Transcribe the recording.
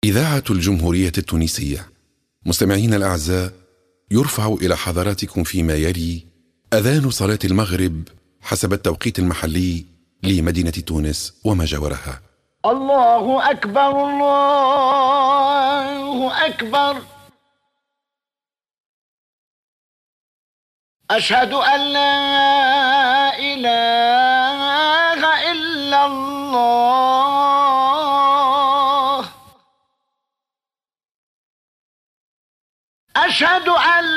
إذاعة الجمهورية التونسية. مستمعين الأعزاء، يرفع إلى حضراتكم فيما يلي أذان صلاة المغرب حسب التوقيت المحلي لمدينة تونس وما جاورها. الله أكبر، الله أكبر، أشهد أن لا إله إلا الله، أشهد أن